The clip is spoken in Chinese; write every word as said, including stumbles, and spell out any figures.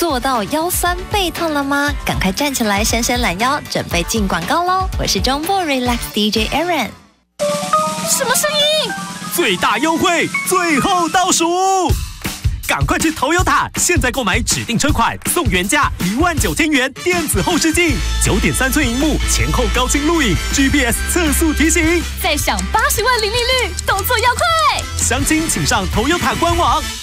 做到腰酸背痛了吗？赶快站起来，伸伸懒腰，准备进广告喽！我是中部 Relax D J Aaron。 什么声音？ 最大优惠，最后倒数！赶快去 Toyota， 现在购买指定车款送原价一万九千元电子后视镜，九点三寸荧幕，前后高清录影 ，G P S 测速提醒， 再享八十万零利率，动作要快！ 详情请上 Toyota 官网。